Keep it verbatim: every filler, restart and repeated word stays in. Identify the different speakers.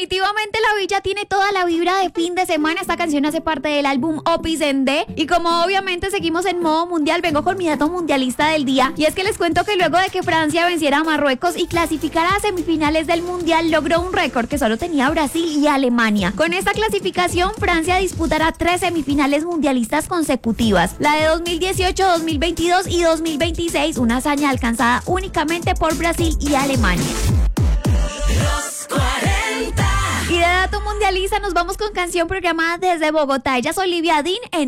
Speaker 1: Definitivamente la villa tiene toda la vibra de fin de semana. Esta canción hace parte del álbum Opus Dei. Y como obviamente seguimos en modo mundial, vengo con mi dato mundialista del día. Y es que les cuento que luego de que Francia venciera a Marruecos y clasificara a semifinales del mundial, logró un récord que solo tenía Brasil y Alemania. Con esta clasificación, Francia disputará tres semifinales mundialistas consecutivas. La de dos mil dieciocho, dos mil veintidós y dos mil veintiséis, una hazaña alcanzada únicamente por Brasil y Alemania.
Speaker 2: Los cuarenta.
Speaker 1: Y de dato mundialista nos vamos con canción programada desde Bogotá. Ella es Olivia Dean en